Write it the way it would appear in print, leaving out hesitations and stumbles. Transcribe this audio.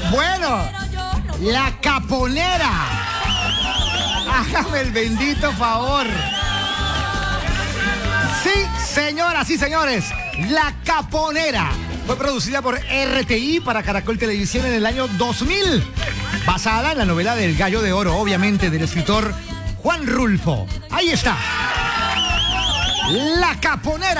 Bueno, La Caponera. Hágame el bendito favor. Sí, señoras y señores, La Caponera fue producida por RTI para Caracol Televisión en el año 2000, basada en la novela del Gallo de Oro, obviamente, del escritor Juan Rulfo. Ahí está, La Caponera.